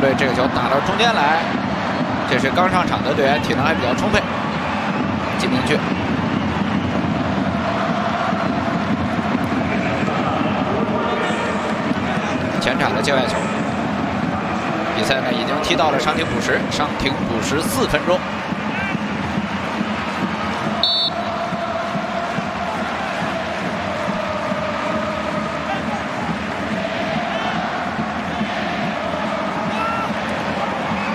队这个球打到中间来，这是刚上场的队员，体能还比较充沛。金明去，前场的界外球。比赛呢已经踢到了伤停补时，伤停补时4分钟。